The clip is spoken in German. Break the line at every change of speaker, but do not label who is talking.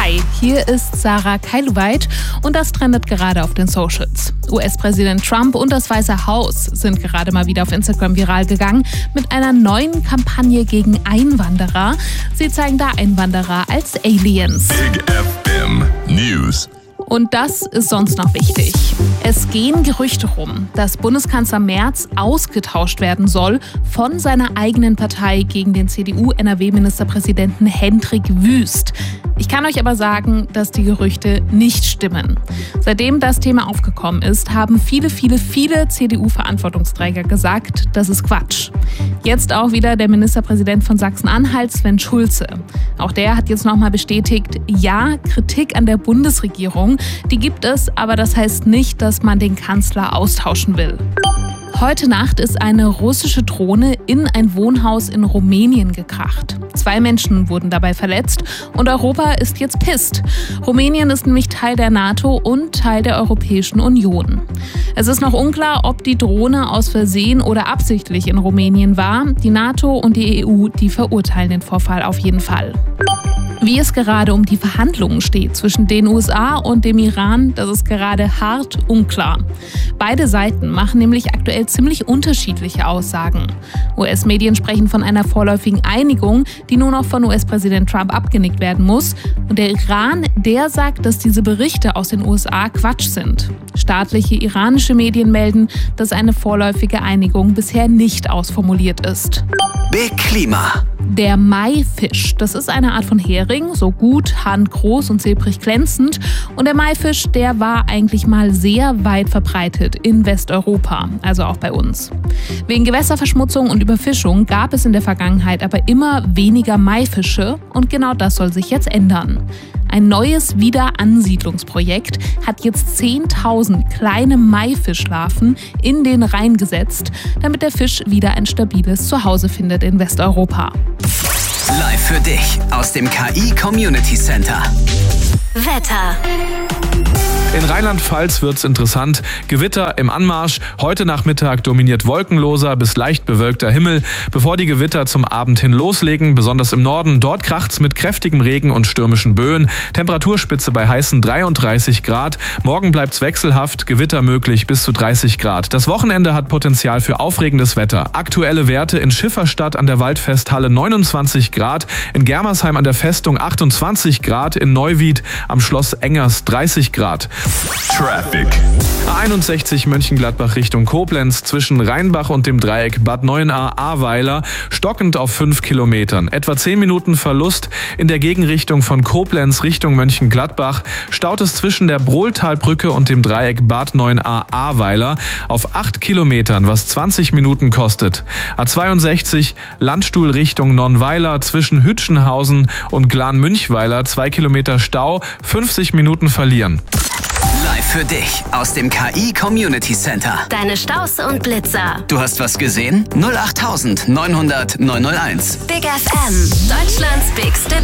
Hi, hier ist Sarah Keiluweit und das trendet gerade auf den Socials. US-Präsident Trump und das Weiße Haus sind gerade mal wieder auf Instagram viral gegangen mit einer neuen Kampagne gegen Einwanderer. Sie zeigen da Einwanderer als Aliens.
Big FM News.
Und das ist sonst noch wichtig. Es gehen Gerüchte rum, dass Bundeskanzler Merz ausgetauscht werden soll von seiner eigenen Partei gegen den CDU-NRW-Ministerpräsidenten Hendrik Wüst. Ich kann euch aber sagen, dass die Gerüchte nicht stimmen. Seitdem das Thema aufgekommen ist, haben viele CDU-Verantwortungsträger gesagt, das ist Quatsch. Jetzt auch wieder der Ministerpräsident von Sachsen-Anhalt, Sven Schulze. Auch der hat jetzt nochmal bestätigt, ja, Kritik an der Bundesregierung, die gibt es, aber das heißt nicht, dass man den Kanzler austauschen will. Heute Nacht ist eine russische Drohne in ein Wohnhaus in Rumänien gekracht. 2 Menschen wurden dabei verletzt und Europa ist jetzt pisst. Rumänien ist nämlich Teil der NATO und Teil der Europäischen Union. Es ist noch unklar, ob die Drohne aus Versehen oder absichtlich in Rumänien war. Die NATO und die EU, die verurteilen den Vorfall auf jeden Fall. Wie es gerade um die Verhandlungen steht zwischen den USA und dem Iran, das ist gerade hart unklar. Beide Seiten machen nämlich aktuell ziemlich unterschiedliche Aussagen. US-Medien sprechen von einer vorläufigen Einigung, die nur noch von US-Präsident Trump abgenickt werden muss. Und der Iran, der sagt, dass diese Berichte aus den USA Quatsch sind. Staatliche iranische Medien melden, dass eine vorläufige Einigung bisher nicht ausformuliert ist.
Big Klima.
Der Maifisch, das ist eine Art von Hering, so gut, handgroß und silbrig glänzend. Und der Maifisch, der war eigentlich mal sehr weit verbreitet in Westeuropa, also auch bei uns. Wegen Gewässerverschmutzung und Überfischung gab es in der Vergangenheit aber immer weniger Maifische und genau das soll sich jetzt ändern. Ein neues Wiederansiedlungsprojekt hat jetzt 10.000 kleine Maifischlarven in den Rhein gesetzt, damit der Fisch wieder ein stabiles Zuhause findet in Westeuropa.
Live für dich aus dem KI Community Center.
Wetter.
In Rheinland-Pfalz wird's interessant. Gewitter im Anmarsch. Heute Nachmittag dominiert wolkenloser bis leicht bewölkter Himmel, bevor die Gewitter zum Abend hin loslegen. Besonders im Norden. Dort kracht's mit kräftigem Regen und stürmischen Böen. Temperaturspitze bei heißen 33 Grad. Morgen bleibt's wechselhaft. Gewitter möglich bis zu 30 Grad. Das Wochenende hat Potenzial für aufregendes Wetter. Aktuelle Werte in Schifferstadt an der Waldfesthalle 29 Grad. In Germersheim an der Festung 28 Grad. In Neuwied am Schloss Engers 30 Grad.
Traffic.
A61 Mönchengladbach Richtung Koblenz zwischen Rheinbach und dem Dreieck Bad Neuenahr-Ahrweiler stockend auf 5 Kilometern. Etwa 10 Minuten Verlust in der Gegenrichtung von Koblenz Richtung Mönchengladbach. Staut es zwischen der Brohltalbrücke und dem Dreieck Bad Neuenahr-Ahrweiler auf 8 Kilometern, was 20 Minuten kostet. A62 Landstuhl Richtung Nonnweiler zwischen Hütchenhausen und Glan-Münchweiler 2 Kilometer Stau, 50 Minuten verlieren.
Live für dich aus dem KI Community Center.
Deine Staus und Blitzer.
Du hast was gesehen? 08900 901.
Big FM. Deutschlands bigste